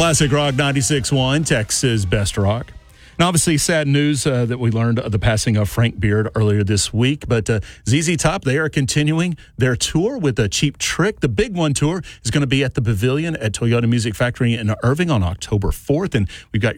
Classic Rock 96.1, Texas Best Rock. And obviously, sad news that we learned of the passing of Frank Beard earlier this week. But ZZ Top, they are continuing their tour with a Cheap Trick. The Big One tour is going to be at the Pavilion at Toyota Music Factory in Irving on October 4th. And we've got your